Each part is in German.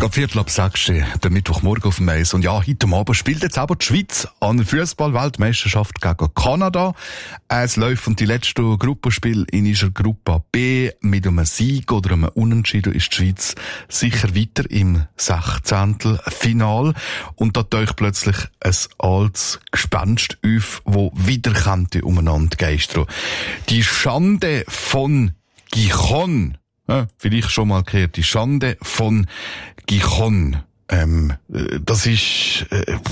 Gerade 5:15, der Mittwochmorgen auf dem Eis. Und ja, heute Abend spielt jetzt aber die Schweiz an der Fußball-Weltmeisterschaft gegen Kanada. Es läuft die letzte Gruppenspiel in ihrer Gruppe B. Mit einem Sieg oder einem Unentschieden ist die Schweiz sicher weiter im 16. Final. Und da taucht plötzlich ein altes Gespenst auf, wo wieder könnte umeinander geistern. Die Schande von Gijon. Vielleicht schon mal gehört. Die Schande von Gijon. Das ist,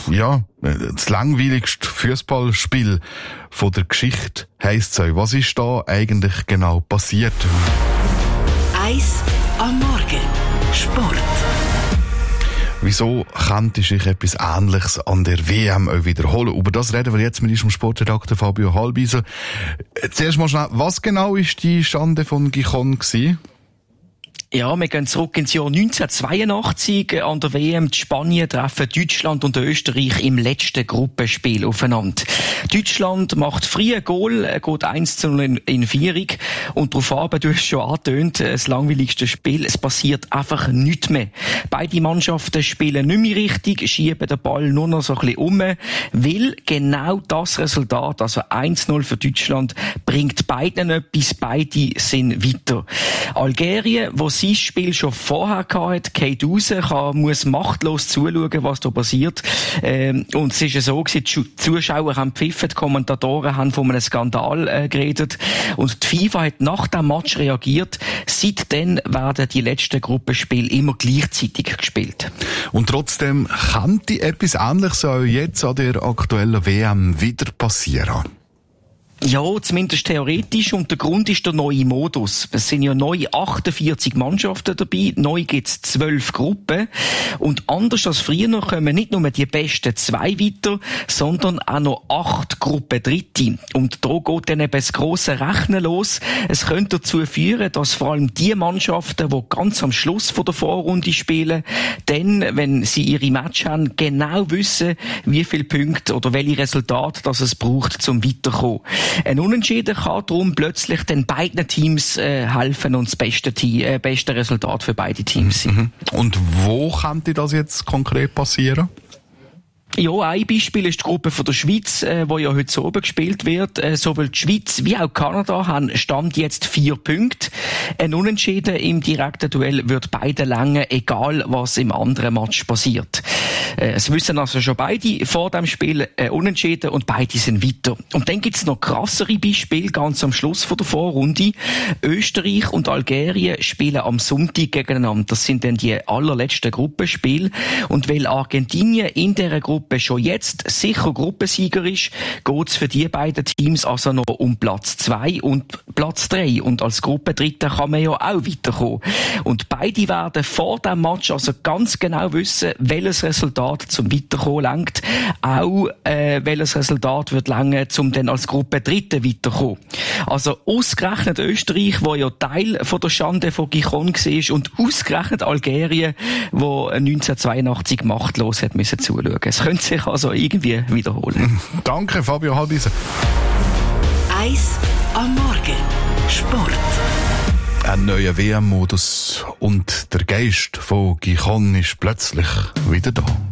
das langweiligste Fußballspiel von der Geschichte, heisst es. Was ist da eigentlich genau passiert? Eis am Morgen. Sport. Wieso könnte sich etwas Ähnliches an der WM auch wiederholen? Über das reden wir jetzt mit unserem Sportredakteur Fabio Halbiser. Zuerst mal schnell, was genau ist die Schande von Gijon gewesen? Ja, wir gehen zurück ins Jahr 1982. An der WM die Spanien treffen Deutschland und Österreich im letzten Gruppenspiel aufeinander. Deutschland macht früh ein Goal, geht 1:0 in Führung. Und darauf du hast schon angetönt, das langweiligste Spiel. Es passiert einfach nichts mehr. Beide Mannschaften spielen nicht mehr richtig, schieben den Ball nur noch so ein bisschen um, weil genau das Resultat, also 1:0 für Deutschland, bringt beiden etwas. Beide sind weiter. Algerien, wo sein Spiel schon vorher hatte, geht raus, muss machtlos zuschauen, was da passiert. Und es ist ja so gewesen, die Zuschauer haben gepfiffen, die Kommentatoren haben von einem Skandal geredet. Und die FIFA hat nach dem Match reagiert. Seitdem werden die letzten Gruppenspiele immer gleichzeitig gespielt. Und trotzdem könnte etwas Ähnliches auch jetzt an der aktuellen WM wieder passieren. Ja, zumindest theoretisch. Und der Grund ist der neue Modus. Es sind ja neu 48 Mannschaften dabei. Neu gibt's 12 Gruppen. Und anders als früher kommen nicht nur die besten 2 weiter, sondern auch noch 8 Gruppen Dritte. Und da geht dann eben das grosse Rechnen los. Es könnte dazu führen, dass vor allem die Mannschaften, die ganz am Schluss von der Vorrunde spielen, dann, wenn sie ihre Match haben, genau wissen, wie viele Punkte oder welche Resultate das es braucht, zum Weiterkommen. Ein Unentschieden kann darum plötzlich den beiden Teams helfen und das beste Resultat für beide Teams sein. Und wo könnte das jetzt konkret passieren? Ja, ein Beispiel ist die Gruppe von der Schweiz, wo ja heute so oben gespielt wird. Sowohl die Schweiz wie auch Kanada haben Stand jetzt 4 Punkte. Ein Unentschieden im direkten Duell wird beide langen, egal was im anderen Match passiert. Es wissen also schon beide vor dem Spiel Unentschieden und beide sind weiter. Und dann gibt's noch krassere Beispiele ganz am Schluss von der Vorrunde. Österreich und Algerien spielen am Sonntag gegeneinander. Das sind dann die allerletzten Gruppenspiele. Und weil Argentinien in dieser Gruppe schon jetzt sicher Gruppensieger ist, geht's für die beiden Teams also noch um Platz 2 und Platz 3. Und als Gruppendritter kann man ja auch weiterkommen. Und beide werden vor dem Match also ganz genau wissen, welches Resultat zum Weiterkommen langt, auch welches Resultat wird lange, um dann als Gruppendritter weiterkommen. Also ausgerechnet Österreich, wo ja Teil von der Schande von Gijon war, und ausgerechnet Algerien, wo 1982 machtlos hat müssen zuschauen. Es könnte sich also irgendwie wiederholen. Danke, Fabio Halbiser. Eis am Morgen. Sport. Ein neuer WM-Modus und der Geist von Gijon ist plötzlich wieder da.